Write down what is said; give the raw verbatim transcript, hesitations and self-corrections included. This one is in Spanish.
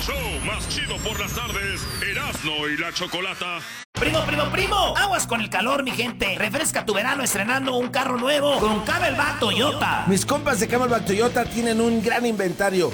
show más chido por las tardes, Erasmo y la Chocolata. Primo, primo, primo, aguas con el calor, mi gente. Refresca tu verano estrenando un carro nuevo con Camelback Toyota. Mis compas de Camelback Toyota tienen un gran inventario.